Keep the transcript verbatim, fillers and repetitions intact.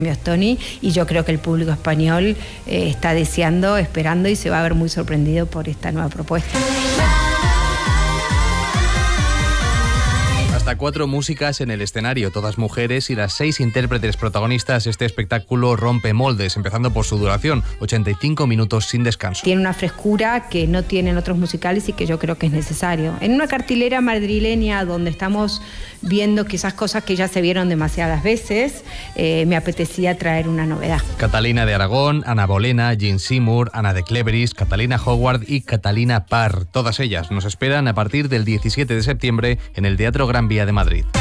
Tony, y yo creo que el público español eh, está deseando, esperando y se va a ver muy sorprendido por esta nueva propuesta. Hasta cuatro músicas en el escenario, todas mujeres, y las seis intérpretes protagonistas. Este espectáculo rompe moldes, empezando por su duración, ochenta y cinco minutos sin descanso. Tiene una frescura que no tienen otros musicales y que yo creo que es necesario. En una cartelera madrileña donde estamos viendo quizás cosas que ya se vieron demasiadas veces, eh, me apetecía traer una novedad. Catalina de Aragón, Ana Bolena, Jean Seymour, Ana de Cleveris, Catalina Howard y Catalina Parr. Todas ellas nos esperan a partir del diecisiete de septiembre en el Teatro Gran Vía de Madrid.